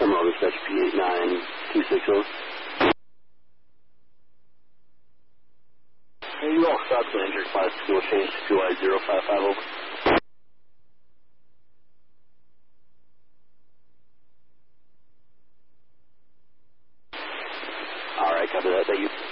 Some other such P8926. Hey, you all stopped the injured class fuel change to QI055 over. Alright, copy that, thank you.